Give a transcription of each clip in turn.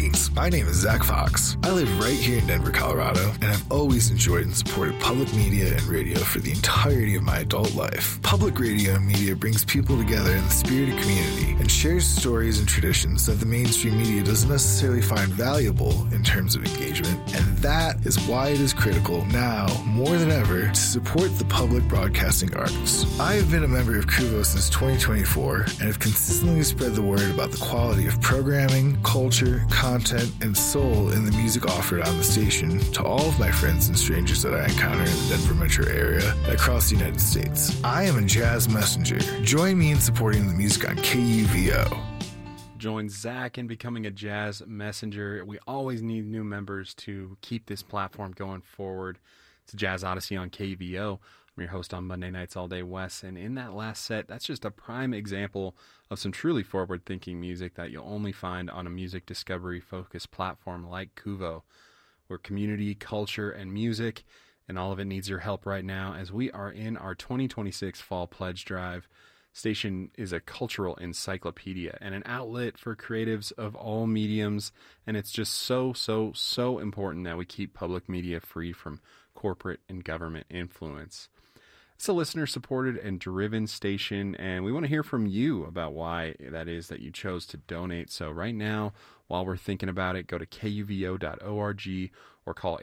Greetings, my name is Zach Fox. I live right here in Denver, Colorado, and I've always enjoyed and supported public media and radio for the entirety of my adult life. Public radio and media brings people together in the spirit of community and shares stories and traditions that the mainstream media doesn't necessarily find valuable in terms of engagement, and that is why it is critical now, more than ever, to support the public broadcasting arts. I have been a member of KUVO since 2024 and have consistently spread the word about the quality of programming, culture, content, and soul in the music offered on the station to all of my friends and strangers that I encounter in the Denver metro area and across the United States. I am a jazz messenger. Join me in supporting the music on KUVO. Join Zach in becoming a jazz messenger. We always need new members to keep this platform going forward. It's Jazz Odyssey on KUVO. I'm your host on Monday Nights All Day, Wes, and in that last set, that's just a prime example of some truly forward-thinking music that you'll only find on a music discovery-focused platform like KUVO, where community, culture, and music, and all of it needs your help right now as we are in our 2026 Fall Pledge Drive. Station is a cultural encyclopedia and an outlet for creatives of all mediums, and it's just so important that we keep public media free from corporate and government influence. It's a listener-supported and driven station, and we want to hear from you about why that is that you chose to donate. So right now, while we're thinking about it, go to kuvo.org or call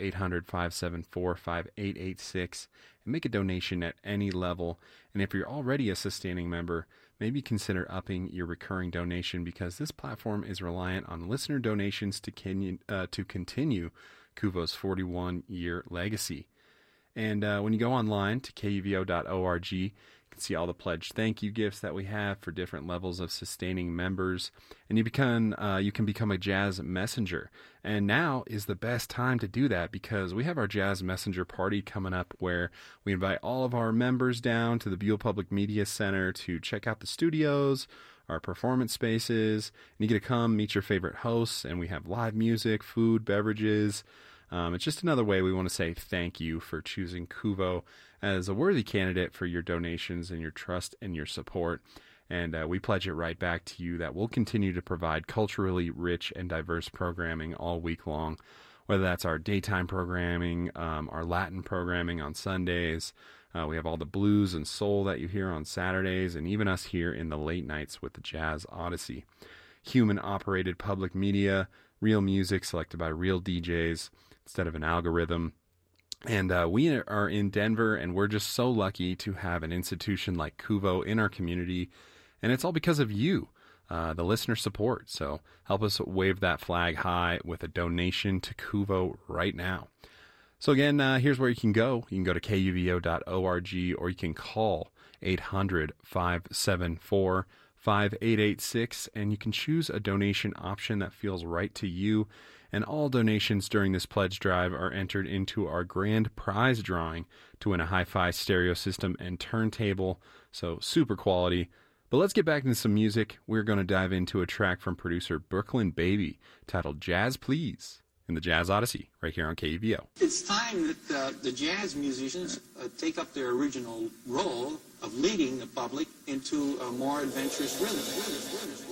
800-574-5886 and make a donation at any level. And if you're already a sustaining member, maybe consider upping your recurring donation because this platform is reliant on listener donations to continue KUVO's 41-year legacy. And when you go online to kuvo.org, you can see all the pledge thank you gifts that we have for different levels of sustaining members. And you can become a jazz messenger. And now is the best time to do that because we have our jazz messenger party coming up where we invite all of our members down to the Buell Public Media Center to check out the studios, our performance spaces, and you get to come meet your favorite hosts. And we have live music, food, beverages. It's just another way we want to say thank you for choosing KUVO as a worthy candidate for your donations and your trust and your support. And we pledge it right back to you that we'll continue to provide culturally rich and diverse programming all week long, whether that's our daytime programming, our Latin programming on Sundays. We have all the blues and soul that you hear on Saturdays, and even us here in the late nights with the Jazz Odyssey. Human-operated public media, real music selected by real DJs instead of an algorithm. And we are in Denver, and we're just so lucky to have an institution like KUVO in our community. And it's all because of you, the listener support. So help us wave that flag high with a donation to KUVO right now. So again, here's where you can go. You can go to kuvo.org, or you can call 800-574-5886, and you can choose a donation option that feels right to you. And all donations during this pledge drive are entered into our grand prize drawing to win a hi-fi stereo system and turntable, so super quality. But let's get back into some music. We're going to dive into a track from producer Brooklyn Baby titled Jazz Please in the Jazz Odyssey right here on KUVO. It's time that the jazz musicians take up their original role of leading the public into a more adventurous rhythm.